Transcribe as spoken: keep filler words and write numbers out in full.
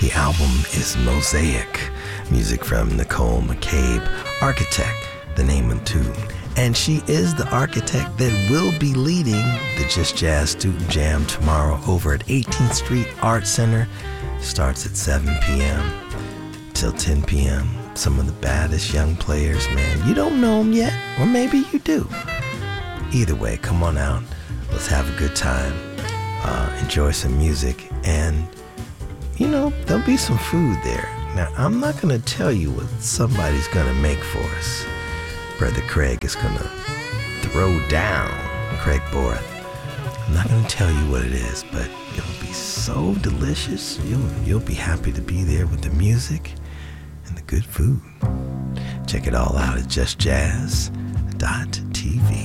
The album is Mosaic. Music from Nicole McCabe. Architect, the name of the tune. And she is the architect that will be leading the Just Jazz Student Jam tomorrow over at eighteenth Street Art Center. Starts at seven p.m. till ten p.m. Some of the baddest young players, man. You don't know them yet, or maybe you do. Either way, come on out. Let's have a good time. Uh, enjoy some music. And, you know, there'll be some food there. Now, I'm not going to tell you what somebody's going to make for us. Brother Craig is going to throw down. Craig Borth. I'm not going to tell you what it is, but it'll be so delicious. You'll, you'll be happy to be there with the music and the good food. Check it all out at just jazz dot t v.